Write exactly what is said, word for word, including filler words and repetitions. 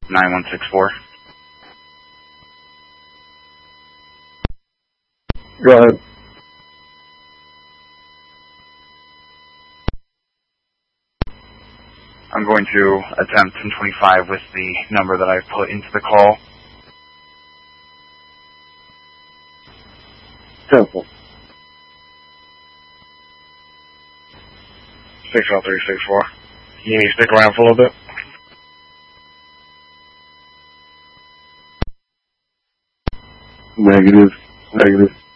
nine one six four. Go ahead. I'm going to attempt ten twenty-five with the number that I put into the call. Simple. six oh three six four. You need to stick around for a little bit? Negative. Negative.